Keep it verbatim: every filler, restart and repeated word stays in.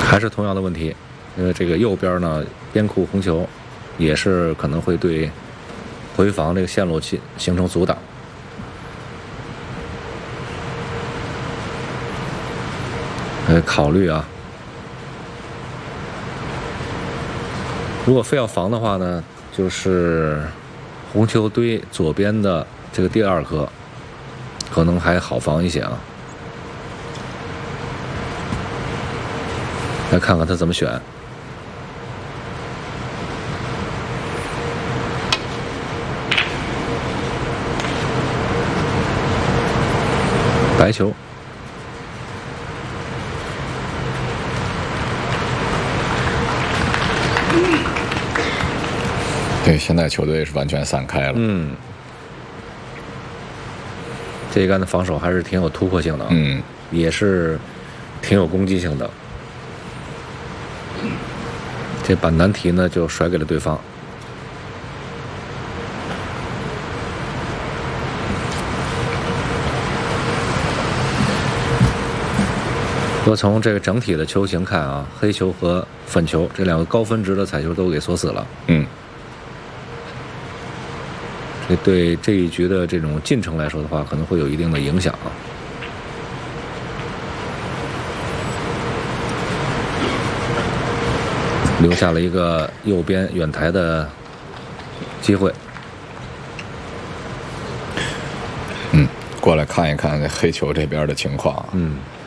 还是同样的问题，因为这个右边呢边库红球也是可能会对回防这个线路形形成阻挡。呃，考虑啊，如果非要防的话呢，就是红球堆左边的这个第二颗，可能还好防一些啊。来看看他怎么选。白球。 对，现在球队是完全散开了。 嗯，这一杆的防守还是挺有突破性的啊， 嗯， 也是挺有攻击性的。这把难题呢就甩给了对方。我从这个整体的球形看啊，黑球和粉球这两个高分值的彩球都给锁死了。 嗯， 这对这一局的这种进程来说的话，可能会有一定的影响啊。留下了一个右边远台的机会。 嗯，过来看一看黑球这边的情况。 嗯。